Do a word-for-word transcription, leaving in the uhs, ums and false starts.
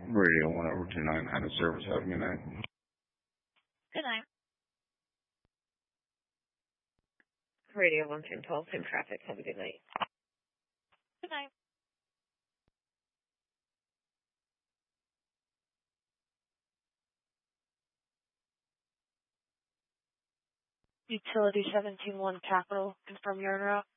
Radio one over two nine, out of service. Have a good night. Good night. Radio one ten twelve, same traffic. Have a good night. Good night. Utility seventeen one Capital, confirm you're en route.